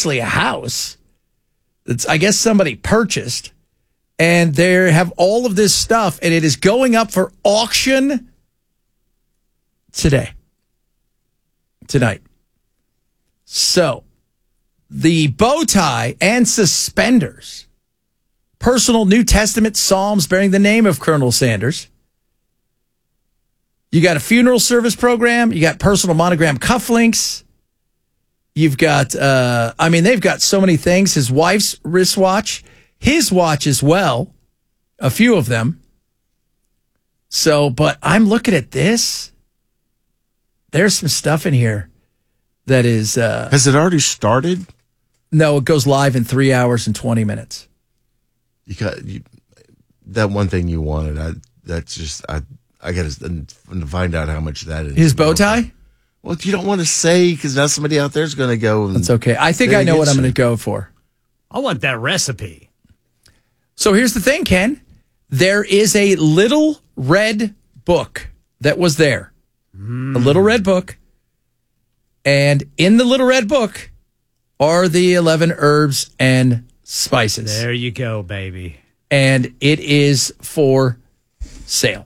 actually a house. It's, I guess somebody purchased, and they have all of this stuff, and it is going up for auction tonight. So, the bow tie and suspenders, personal New Testament psalms bearing the name of Colonel Sanders. You got a funeral service program. You got personal monogram cufflinks. You've got, they've got so many things. His wife's wristwatch, his watch as well, a few of them. So, but I'm looking at this. There's some stuff in here that is... Has it already started? No, it goes live in 3 hours and 20 minutes. That one thing you wanted, I got to find out how much that is. His bow tie? Well, you don't want to say, because now somebody out there is going to go. That's okay. I think I know what I'm going to go for. I want that recipe. So here's the thing, Ken. There is a little red book that was there. A little red book. And in the little red book are the 11 herbs and spices. There you go, baby. And it is for sale.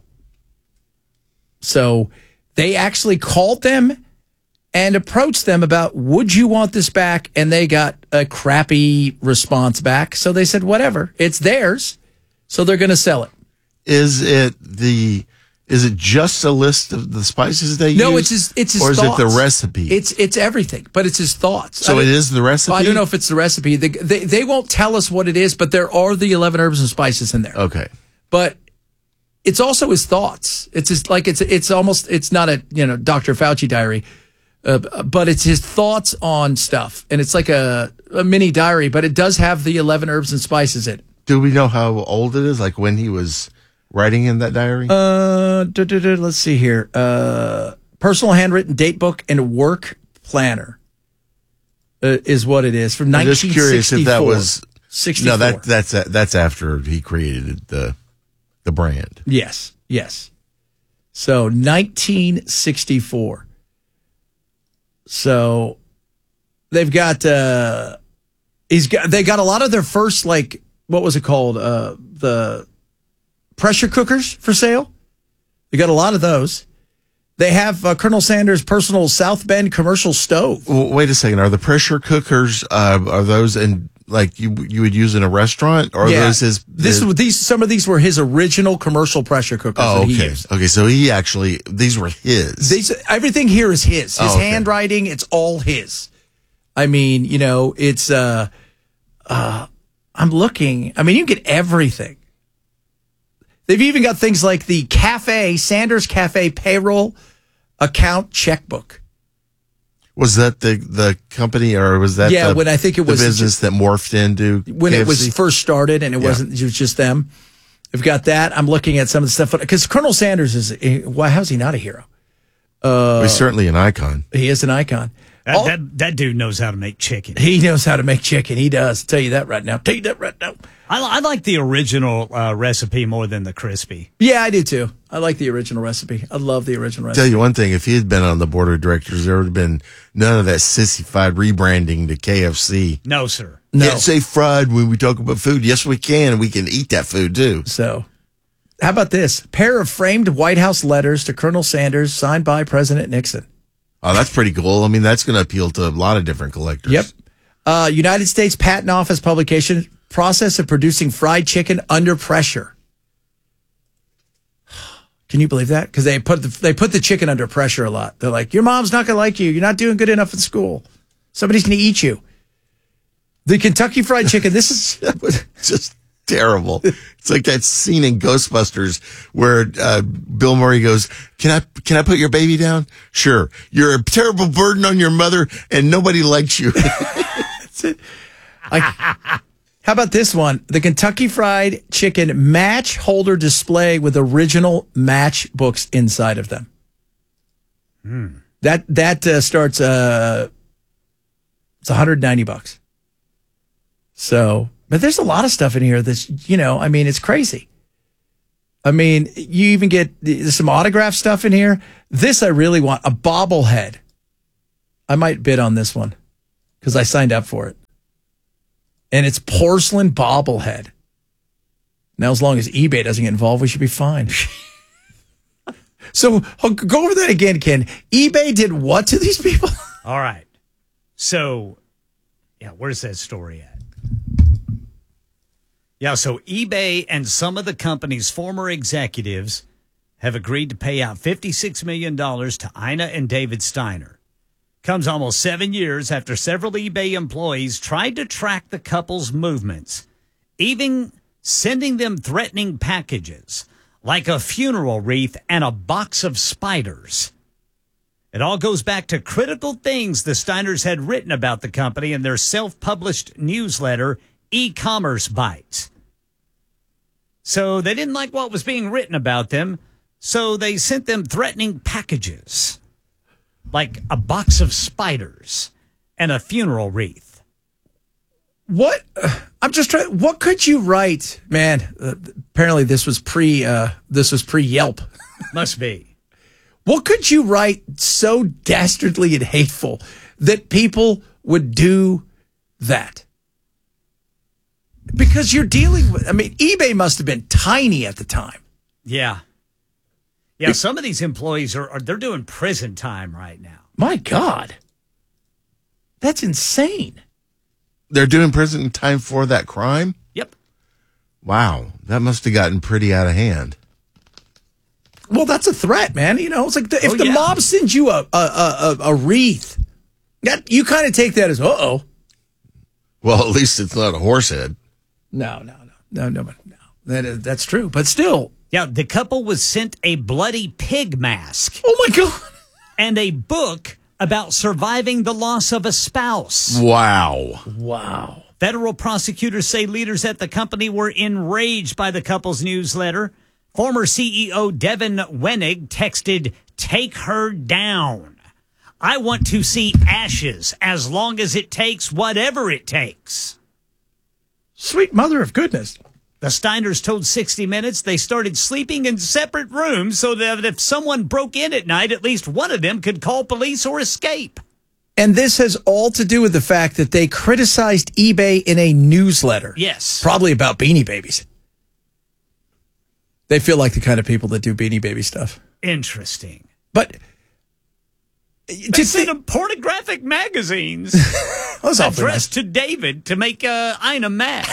So they actually called them and approached them about, would you want this back? And they got a crappy response back. So they said, whatever, it's theirs. So they're going to sell it. Is it just a list of the spices they use? No, it's his or is thoughts. it the recipe? It's everything, but it's his thoughts. So it is the recipe? I don't know if it's the recipe. They won't tell us what it is, but there are the 11 herbs and spices in there. Okay. But it's also his thoughts. It's just like it's not a Dr. Fauci diary, but it's his thoughts on stuff, and it's like a mini diary. But it does have the 11 herbs and spices in it. Do we know how old it is? Like when he was writing in that diary? Let's see here. Personal handwritten date book and work planner is what it is from 1964. I'm just curious if that was 64. No, that's after he created the brand. Yes. So 1964. So they've got they got a lot of their first, like, what was it called? The pressure cookers for sale. They got a lot of those. They have Colonel Sanders' personal South Bend commercial stove. Well, wait a second. Are the pressure cookers are those in, like, you would use in a restaurant, or are those some of these were his original commercial pressure cookers. Oh, that he okay. used. Okay, so these were his. Everything here is his. His okay. handwriting, it's all his. I mean, it's I'm looking. I mean, you get everything. They've even got things like the Sanders Cafe payroll account checkbook. Was that the company, or was that when I think it was the business that morphed into when KFC? It was first started, and it was just them. We've got that. I'm looking at some of the stuff because Colonel Sanders how's he not a hero? He's certainly an icon. He is an icon. That dude knows how to make chicken. He knows how to make chicken. He does. I'll tell you that right now. I like the original recipe more than the crispy. Yeah, I do too. I like the original recipe. I love the original recipe. Tell you one thing, if he had been on the board of directors, there would have been none of that sissified rebranding to KFC. No, sir. No. Can't say fried when we talk about food. Yes, we can, and we can eat that food too. So, how about this? Pair of framed White House letters to Colonel Sanders signed by President Nixon. Oh, that's pretty cool. I mean, that's going to appeal to a lot of different collectors. Yep. United States Patent Office publication, process of producing fried chicken under pressure. Can you believe that? Because they put the chicken under pressure a lot. They're like, your mom's not going to like you. You're not doing good enough in school. Somebody's going to eat you. The Kentucky Fried Chicken, this is just terrible. It's like that scene in Ghostbusters where Bill Murray goes, Can I put your baby down? Sure. You're a terrible burden on your mother, and nobody likes you. That's it. How about this one? The Kentucky Fried Chicken match holder display with original matchbooks inside of them. That starts it's $190. So, but there's a lot of stuff in here that's, it's crazy. I mean, you even get some autograph stuff in here. This I really want, a bobblehead. I might bid on this one because I signed up for it. and it's porcelain bobblehead. Now, as long as eBay doesn't get involved, we should be fine. So go over that again, Ken. eBay did what to these people? All right. So, yeah, where's that story at? Yeah, so eBay and some of the company's former executives have agreed to pay out $56 million to Ina and David Steiner. Comes almost 7 years after several eBay employees tried to track the couple's movements, even sending them threatening packages like a funeral wreath and a box of spiders. It all goes back to critical things the Steiners had written about the company in their self-published newsletter, E-Commerce Bites. So they didn't like what was being written about them, so they sent them threatening packages, like a box of spiders and a funeral wreath. What? I'm just trying. What could you write, man? Apparently, this was pre Yelp. Must be. What could you write so dastardly and hateful that people would do that? Because you're dealing with. I mean, eBay must have been tiny at the time. Yeah. Yeah, some of these employees they're doing prison time right now. My God. That's insane. They're doing prison time for that crime? Yep. Wow. That must have gotten pretty out of hand. Well, that's a threat, man. You know, it's like if the mob sends you a wreath, that you kind of take that as, uh-oh. Well, at least it's not a horse head. No. That's true. But still. Yeah, the couple was sent a bloody pig mask. Oh, my God. And a book about surviving the loss of a spouse. Wow. Federal prosecutors say leaders at the company were enraged by the couple's newsletter. Former CEO Devin Wenig texted, "Take her down. I want to see ashes as long as it takes whatever it takes." Sweet mother of goodness. The Steiners told 60 Minutes they started sleeping in separate rooms so that if someone broke in at night, at least one of them could call police or escape. And this has all to do with the fact that they criticized eBay in a newsletter. Yes. Probably about Beanie Babies. They feel like the kind of people that do Beanie Baby stuff. Interesting. But they sent them pornographic magazines addressed to David to make Ina mad.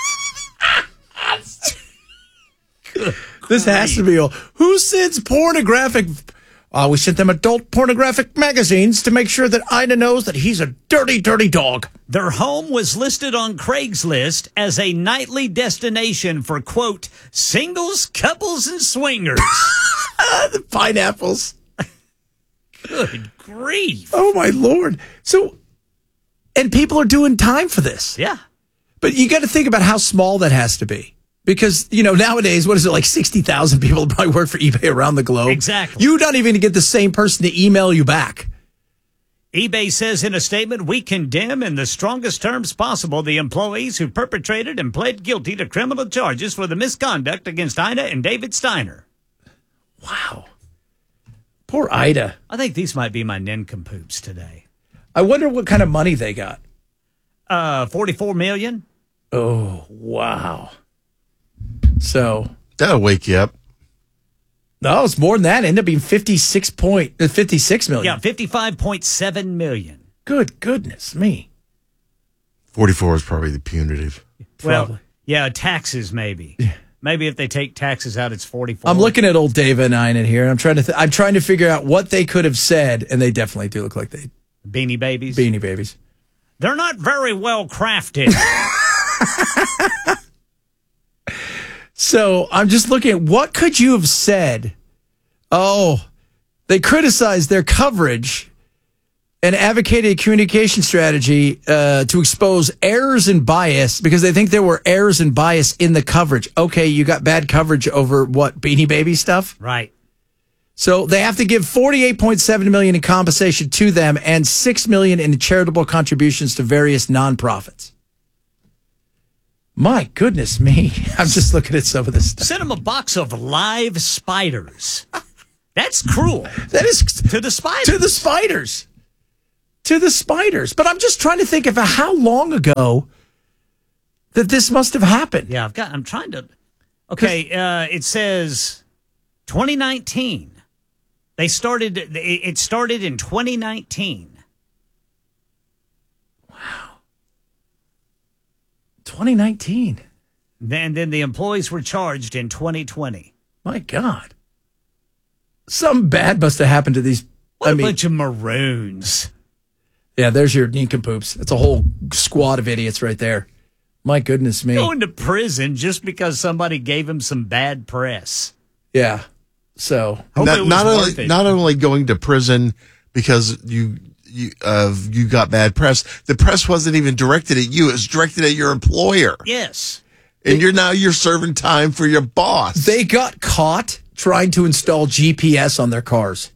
This has to be all. Who sends pornographic? We sent them adult pornographic magazines to make sure that Ina knows that he's a dirty, dirty dog. Their home was listed on Craigslist as a nightly destination for, quote, singles, couples, and swingers. The pineapples. Good grief. Oh, my Lord. So, and people are doing time for this. Yeah. But you got to think about how small that has to be. Because, you know, nowadays, what is it, like 60,000 people probably work for eBay around the globe? Exactly. You're not even going to get the same person to email you back. eBay says in a statement, "We condemn in the strongest terms possible the employees who perpetrated and pled guilty to criminal charges for the misconduct against Ina and David Steiner." Wow. Poor Ida. I think these might be my nincompoops today. I wonder what kind of money they got. $44 million. Oh, wow. So that'll wake you up. No, it's more than that. It ended up being 56 million. Yeah, 55.7 million. Good goodness me. 44 is probably the punitive. Well, Probably. yeah, taxes maybe. Maybe if they take taxes out, it's 44. I'm looking at old David and Ina here. I'm trying to figure out what they could have said, and they definitely do look like Beanie Babies. Beanie Babies. They're not very well crafted. So I'm just looking at what could you have said? Oh, they criticized their coverage and advocated a communication strategy to expose errors and bias because they think there were errors and bias in the coverage. Okay, you got bad coverage over what, Beanie Baby stuff? Right. So they have to give $48.7 million in compensation to them and $6 million in charitable contributions to various nonprofits. My goodness me. I'm just looking at some of this stuff. Send them a box of live spiders. That's cruel. That is to the spiders. To the spiders. To the spiders. But I'm just trying to think of how long ago that this must have happened. Yeah, I'm trying to. Okay, it says 2019. It started in 2019. Wow. 2019. Then the employees were charged in 2020. My God. Something bad must have happened to these. What a bunch of maroons. Yeah, there's your nincompoops. It's a whole squad of idiots right there. My goodness me. Going to prison just because somebody gave him some bad press. Yeah. So not only going to prison because you got bad press. The press wasn't even directed at you. It was directed at your employer. Yes. And you're serving time for your boss. They got caught trying to install GPS on their cars.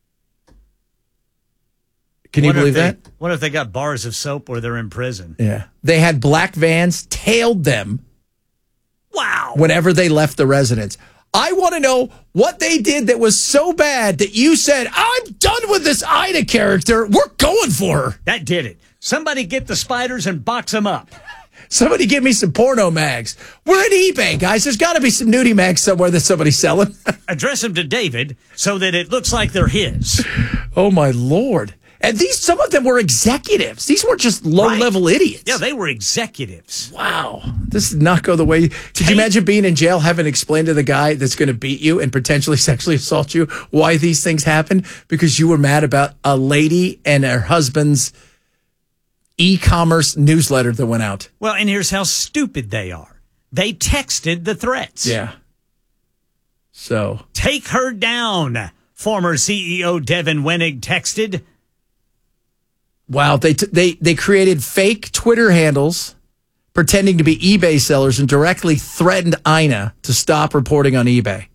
Can you believe that? What if they got bars of soap where they're in prison? Yeah. They had black vans, tailed them. Wow. Whenever they left the residence. I want to know what they did that was so bad that you said, I'm done with this Ida character. We're going for her. That did it. Somebody get the spiders and box them up. Somebody give me some porno mags. We're at eBay, guys. There's got to be some nudie mags somewhere that somebody's selling. Address them to David so that it looks like they're his. Oh, my Lord. And some of them were executives. These weren't just low-level idiots. Yeah, they were executives. Wow. This did not go the way. Could you imagine being in jail, having to explain to the guy that's going to beat you and potentially sexually assault you why these things happen? Because you were mad about a lady and her husband's e-commerce newsletter that went out. Well, and here's how stupid they are. They texted the threats. Yeah. So. Take her down, former CEO Devin Wenig texted. Wow, they created fake Twitter handles pretending to be eBay sellers and directly threatened Ina to stop reporting on eBay.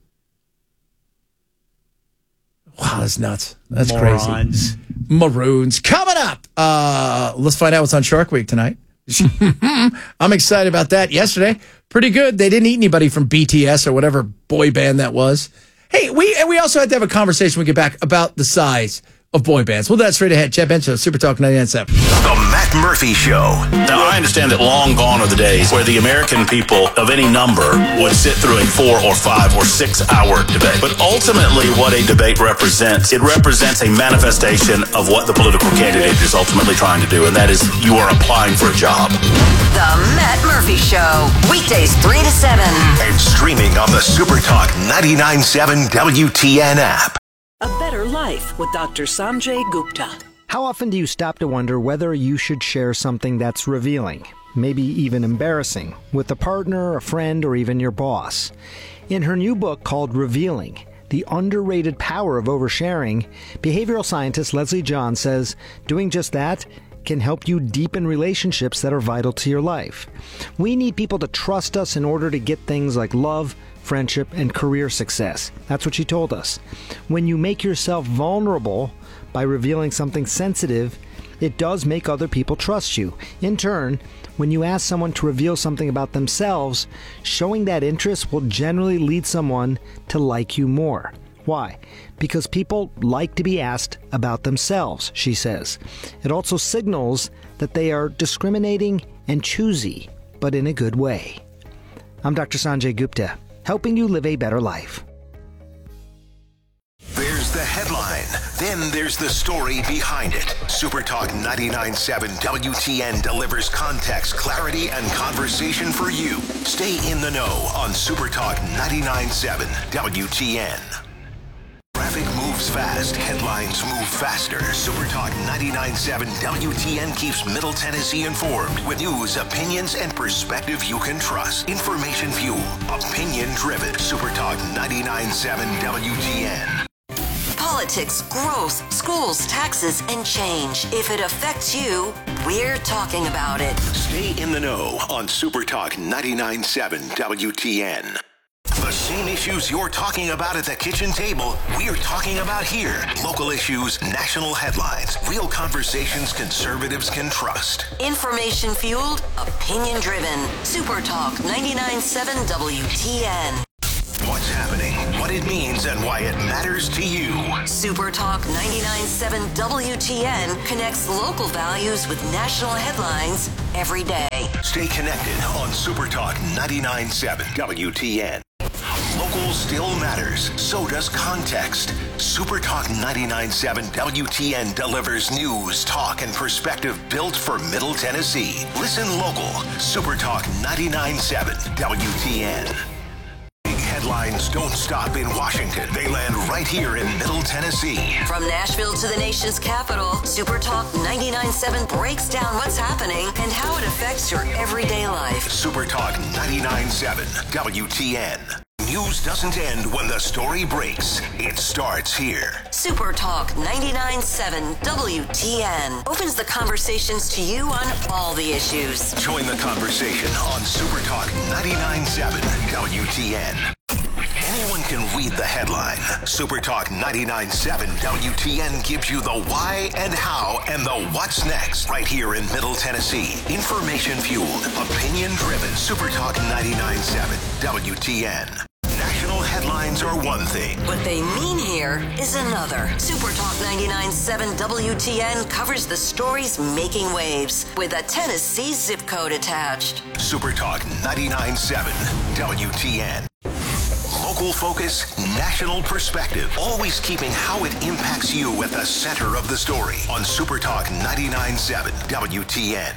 Wow, that's nuts. That's Morons. Crazy. Maroons. Coming up, let's find out what's on Shark Week tonight. I'm excited about that. Yesterday, pretty good. They didn't eat anybody from BTS or whatever boy band that was. Hey, we also had to have a conversation when we get back about the size of boy bands. Well, that's straight ahead. Chad Ben Show, Super Talk 99.7. The Matt Murphy Show. Now, I understand that long gone are the days where the American people of any number would sit through a 4 or 5 or 6 hour debate. But ultimately, what a debate represents, it represents a manifestation of what the political candidate is ultimately trying to do, and that is you are applying for a job. The Matt Murphy Show. Weekdays 3 to 7. And streaming on the Super Talk 99.7 WTN app. A Better Life with Dr. Sanjay Gupta. How often do you stop to wonder whether you should share something that's revealing, maybe even embarrassing, with a partner, a friend, or even your boss? In her new book called Revealing, The Underrated Power of Oversharing, behavioral scientist Leslie John says doing just that can help you deepen relationships that are vital to your life. We need people to trust us in order to get things like love, friendship, and career success. That's what she told us. When you make yourself vulnerable by revealing something sensitive, it does make other people trust you. In turn, when you ask someone to reveal something about themselves, showing that interest will generally lead someone to like you more. Why? Because people like to be asked about themselves, she says. It also signals that they are discriminating and choosy, but in a good way. I'm Dr. Sanjay Gupta, helping you live a better life. There's the headline. Then there's the story behind it. Super Talk 99.7 WTN delivers context, clarity, and conversation for you. Stay in the know on Super Talk 99.7 WTN. Traffic moves fast. Headlines move faster. Super Talk 99.7 WTN keeps Middle Tennessee informed with news, opinions, and perspective you can trust. Information fuel. Opinion driven. Super Talk 99.7 WTN. Politics, growth, schools, taxes, and change. If it affects you, we're talking about it. Stay in the know on Super Talk 99.7 WTN. The same issues you're talking about at the kitchen table, we're talking about here. Local issues, national headlines, real conversations conservatives can trust. Information fueled, opinion driven. Super Talk 99.7 WTN. What's happening? What what it means and why it matters to you. Super Talk 99.7 WTN connects local values with national headlines every day. Stay connected on Super Talk 99.7 WTN. Local still matters. So does context. Super Talk 99.7 WTN delivers news, talk, and perspective built for Middle Tennessee. Listen local. Super Talk 99.7 WTN. Big headlines don't stop in Washington. They land right here in Middle Tennessee. From Nashville to the nation's capital, Super Talk 99.7 breaks down what's happening and how it affects your everyday life. Super Talk 99.7 WTN. News doesn't end when the story breaks. It starts here. Super Talk 99.7 WTN opens the conversations to you on all the issues. Join the conversation on Super Talk 99.7 WTN. Anyone can read the headline. Super Talk 99.7 WTN gives you the why and how and the what's next right here in Middle Tennessee. Information fueled, opinion driven. Super Talk 99.7 WTN. National headlines are one thing. What they mean here is another. Super Talk 99.7 WTN covers the stories making waves with a Tennessee zip code attached. Super Talk 99.7 WTN. Local focus, national perspective. Always keeping how it impacts you at the center of the story on Super Talk 99.7 WTN.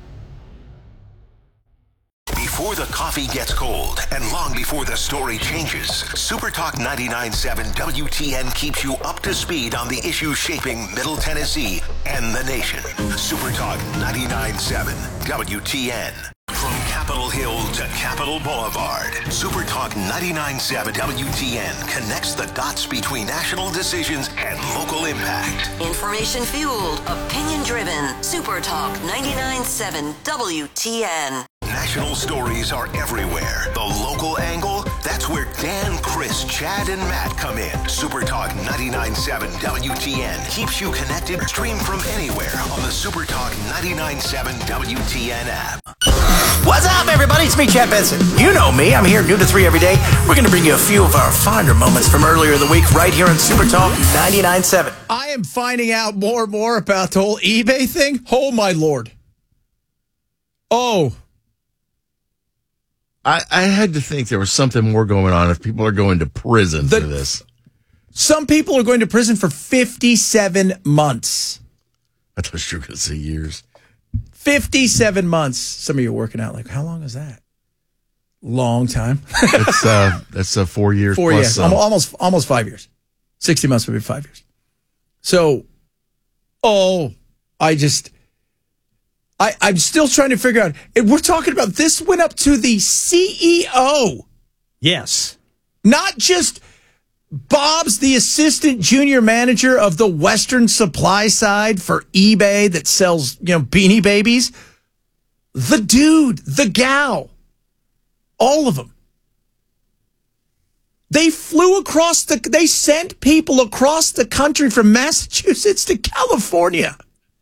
Before the coffee gets cold and long before the story changes, Super Talk 99.7 WTN keeps you up to speed on the issues shaping Middle Tennessee and the nation. Super Talk 99.7 WTN. From Capitol Hill to Capitol Boulevard, Super Talk 99.7 WTN connects the dots between national decisions and local impact. Information fueled, opinion driven. Super Talk 99.7 WTN. National stories are everywhere. The local angle, that's where Dan, Chris, Chad, and Matt come in. Super Talk 99.7 WTN keeps you connected. Stream from anywhere on the Super Talk 99.7 WTN app. What's up, everybody? It's me, Chad Benson. You know me. I'm here noon to 3 every day. We're going to bring you a few of our fonder moments from earlier in the week right here on Super Talk 99.7. I am finding out more and more about the whole eBay thing. Oh, my Lord. Oh. I had to think there was something more going on if people are going to prison for this. Some people are going to prison for 57 months. I thought you were going to say years. 57 months. Some of you are working out like, how long is that? Long time. That's 4 years. 4 plus years. Almost 5 years. 60 months would be 5 years. So, I'm still trying to figure out. And we're talking about this went up to the CEO. Yes. Not just Bob's the assistant junior manager of the Western supply side for eBay that sells, Beanie Babies. The dude, the gal, all of them. They they sent people across the country from Massachusetts to California.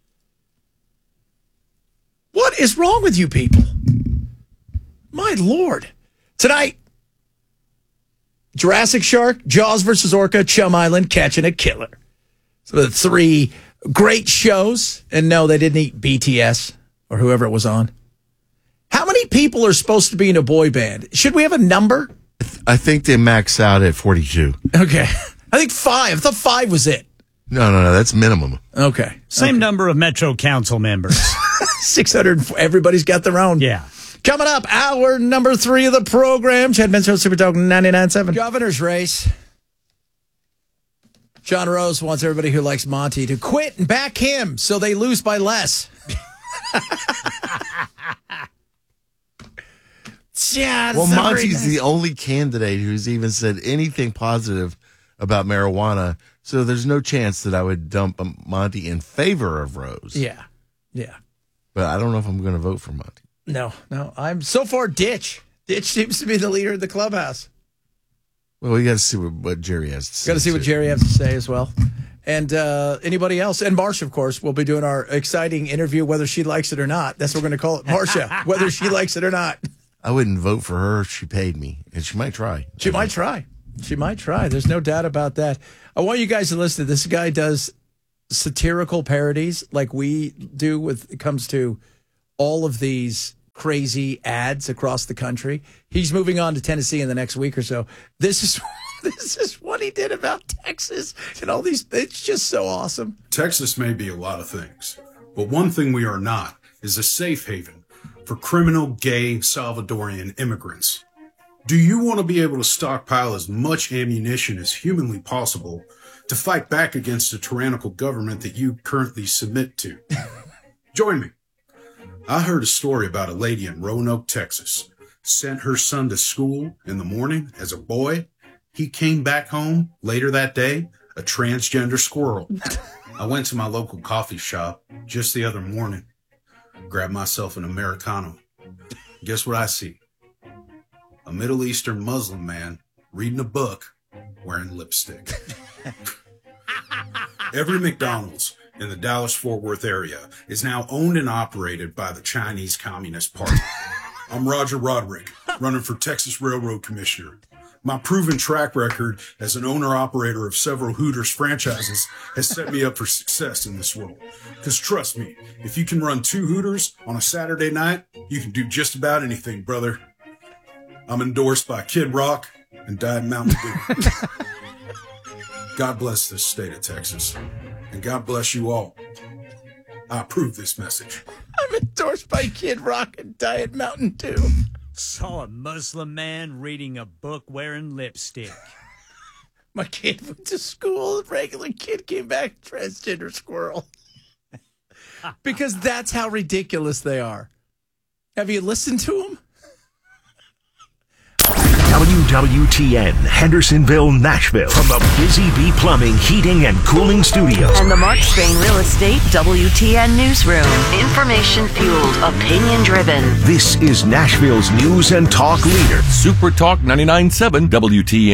What is wrong with you people? My Lord. Tonight, Jurassic Shark, Jaws versus Orca, Chum Island, Catching a Killer. So the three great shows. And no, they didn't eat BTS or whoever it was on. How many people are supposed to be in a boy band? Should we have a number? I think they max out at 42. Okay. I think 5. I thought 5 was it. No. That's minimum. Okay. Same number of Metro Council members. 600. Everybody's got their own. Yeah. Coming up, hour number 3 of the program. Chad Benson, Super Talk 99.7. Governor's race. John Rose wants everybody who likes Monty to quit and back him so they lose by less. Yeah, well, Monty's the only candidate who's even said anything positive about marijuana, so there's no chance that I would dump Monty in favor of Rose. Yeah. But I don't know if I'm going to vote for Monty. No. I'm so far Ditch. Ditch seems to be the leader of the clubhouse. Well, we got to see what Jerry has to say. Got to see what Jerry has to say as well. And anybody else. And Marsha, of course, will be doing our exciting interview, whether she likes it or not. That's what we're going to call it. Marsha, whether she likes it or not. I wouldn't vote for her if she paid me. And she might try. She might try. She might try. There's no doubt about that. I want you guys to listen to this. Guy does satirical parodies like we do when it comes to all of these crazy ads across the country. He's moving on to Tennessee in the next week or so. This is what he did about Texas and all these. It's just so awesome. Texas may be a lot of things, but one thing we are not is a safe haven for criminal, gay, Salvadorian immigrants. Do you want to be able to stockpile as much ammunition as humanly possible to fight back against a tyrannical government that you currently submit to? Join me. I heard a story about a lady in Roanoke, Texas, sent her son to school in the morning as a boy. He came back home later that day, a transgender squirrel. I went to my local coffee shop just the other morning, grabbed myself an Americano. Guess what I see? A Middle Eastern Muslim man reading a book, wearing lipstick. Every McDonald's in the Dallas-Fort Worth area is now owned and operated by the Chinese Communist Party. I'm Roger Roderick, running for Texas Railroad Commissioner. My proven track record as an owner-operator of several Hooters franchises has set me up for success in this world. Because trust me, if you can run 2 Hooters on a Saturday night, you can do just about anything, brother. I'm endorsed by Kid Rock and Diet Mountain Dew. God bless this state of Texas. And God bless you all. I approve this message. I'm endorsed by Kid Rock and Diet Mountain Dew. Saw a Muslim man reading a book wearing lipstick. My kid went to school. A regular kid came back, transgender squirrel. Because that's how ridiculous they are. Have you listened to them? WWTN, Hendersonville, Nashville. From the Busy Bee Plumbing, Heating, and Cooling Studios. And the Mark Spain Real Estate WTN Newsroom. Information fueled, opinion driven. This is Nashville's news and talk leader. Super Talk 99.7 WTN.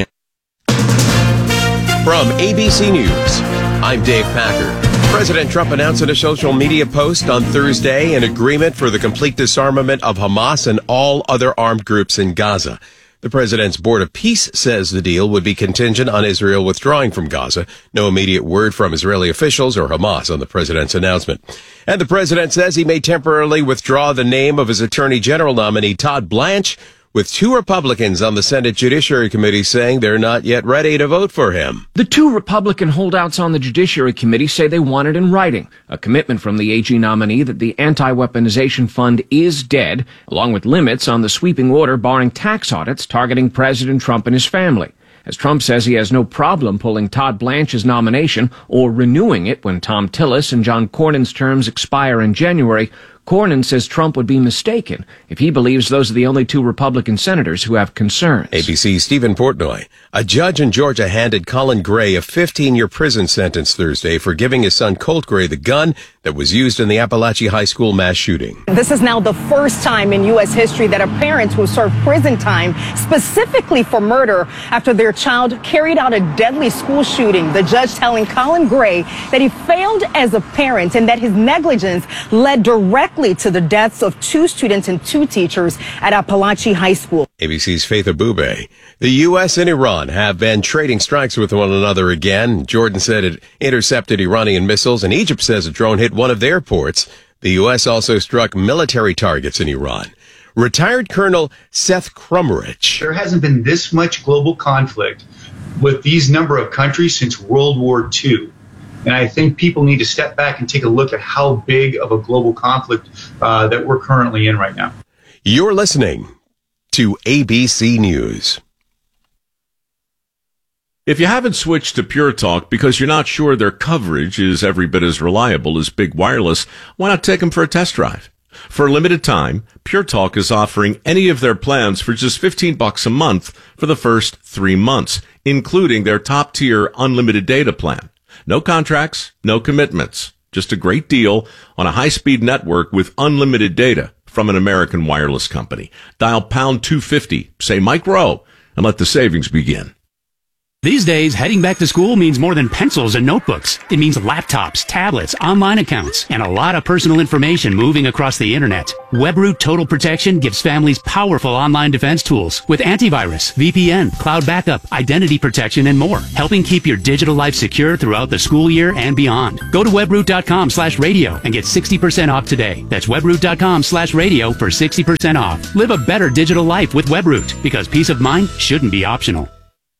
From ABC News, I'm Dave Packer. President Trump announced in a social media post on Thursday an agreement for the complete disarmament of Hamas and all other armed groups in Gaza. The president's Board of Peace says the deal would be contingent on Israel withdrawing from Gaza. No immediate word from Israeli officials or Hamas on the president's announcement. And the president says he may temporarily withdraw the name of his attorney general nominee, Todd Blanche, with 2 Republicans on the Senate Judiciary Committee saying they're not yet ready to vote for him. The 2 Republican holdouts on the Judiciary Committee say they want it in writing, a commitment from the AG nominee that the anti-weaponization fund is dead, along with limits on the sweeping order barring tax audits targeting President Trump and his family. As Trump says he has no problem pulling Todd Blanche's nomination or renewing it when Tom Tillis and John Cornyn's terms expire in January, Cornyn says Trump would be mistaken if he believes those are the only 2 Republican senators who have concerns. ABC's Stephen Portnoy. A judge in Georgia handed Colin Gray a 15-year prison sentence Thursday for giving his son Colt Gray the gun that was used in the Appalachia High School mass shooting. This is now the first time in U.S. history that a parent will serve prison time specifically for murder after their child carried out a deadly school shooting. The judge telling Colin Gray that he failed as a parent and that his negligence led directly to the deaths of 2 students and 2 teachers at Appalachia High School. ABC's Faith Abube. The U.S. and Iran have been trading strikes with one another again. Jordan said it intercepted Iranian missiles, and Egypt says a drone hit one of their ports. The U.S. also struck military targets in Iran. Retired Colonel Seth Crumrich. There hasn't been this much global conflict with these number of countries since World War II. And I think people need to step back and take a look at how big of a global conflict that we're currently in right now. You're listening to ABC News. If you haven't switched to Pure Talk because you're not sure their coverage is every bit as reliable as Big Wireless, why not take them for a test drive? For a limited time, Pure Talk is offering any of their plans for just $15 a month for the first 3 months, including their top-tier unlimited data plan. No contracts, no commitments. Just a great deal on a high-speed network with unlimited data from an American wireless company. Dial pound 250, say Mike Rowe, and let the savings begin. These days, heading back to school means more than pencils and notebooks. It means laptops, tablets, online accounts, and a lot of personal information moving across the internet. WebRoot Total Protection gives families powerful online defense tools with antivirus, VPN, cloud backup, identity protection, and more, helping keep your digital life secure throughout the school year and beyond. Go to webroot.com/radio and get 60% off today. That's webroot.com/radio for 60% off. Live a better digital life with WebRoot, because peace of mind shouldn't be optional.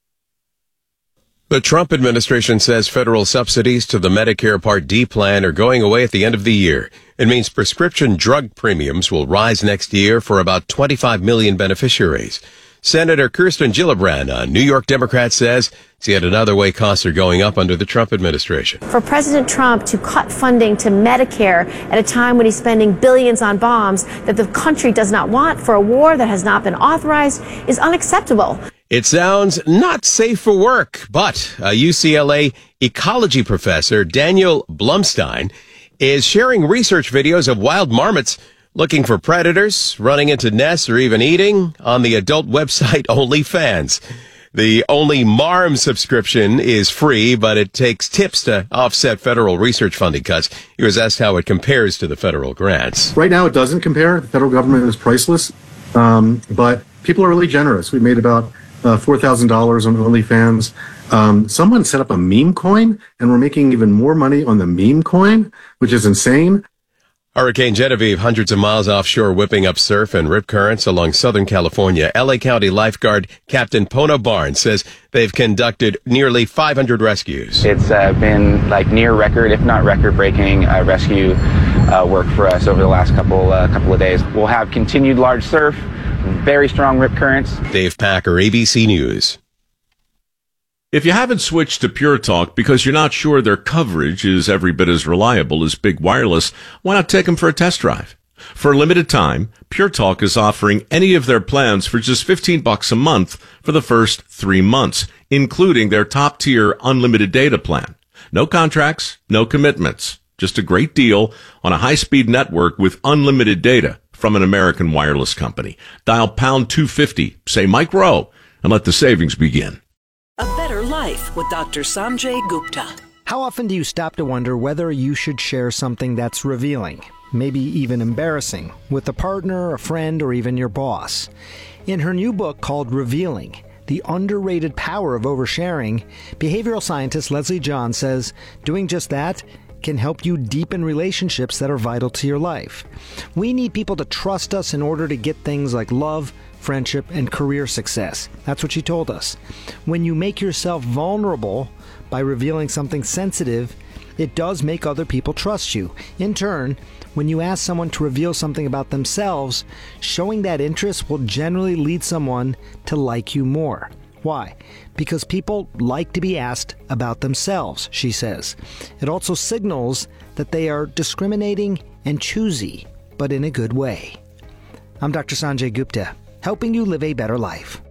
The Trump administration says federal subsidies to the Medicare Part D plan are going away at the end of the year. It means prescription drug premiums will rise next year for about 25 million beneficiaries. Senator Kirsten Gillibrand, a New York Democrat, says it's yet another way costs are going up under the Trump administration. For President Trump to cut funding to Medicare at a time when he's spending billions on bombs that the country does not want for a war that has not been authorized is unacceptable. It sounds not safe for work, but a UCLA ecology professor, Daniel Blumstein, is sharing research videos of wild marmots looking for predators, running into nests, or even eating on the adult website OnlyFans. The Only Marm subscription is free, but it takes tips to offset federal research funding cuts. He was asked how it compares to the federal grants. Right now, it doesn't compare. The federal government is priceless, but people are really generous. We made about $4,000 on OnlyFans. Someone set up a meme coin, and we're making even more money on the meme coin, which is insane. Hurricane Genevieve, hundreds of miles offshore, whipping up surf and rip currents along Southern California. LA County lifeguard Captain Pona Barnes says they've conducted nearly 500 rescues. It's been like near record, if not record-breaking, rescue work for us over the last couple of days. We'll have continued large surf, very strong rip currents. Dave Packer, ABC News. If you haven't switched to Pure Talk because you're not sure their coverage is every bit as reliable as Big Wireless, why not take them for a test drive? For a limited time, Pure Talk is offering any of their plans for just $15 a month for the first 3 months, including their top-tier unlimited data plan. No contracts, no commitments. Just a great deal on a high-speed network with unlimited data from an American wireless company. Dial pound 250, say Mike Rowe, and let the savings begin. A Better Life with Dr. Sanjay Gupta. How often do you stop to wonder whether you should share something that's revealing, maybe even embarrassing, with a partner, a friend, or even your boss? In her new book called Revealing, The Underrated Power of Oversharing, behavioral scientist Leslie John says doing just that can help you deepen relationships that are vital to your life. We need people to trust us in order to get things like love, friendship, and career success. That's what she told us. When you make yourself vulnerable by revealing something sensitive, it does make other people trust you. In turn, when you ask someone to reveal something about themselves, showing that interest will generally lead someone to like you more. Why? Because people like to be asked about themselves, she says. It also signals that they are discriminating and choosy, but in a good way. I'm Dr. Sanjay Gupta, helping you live a better life.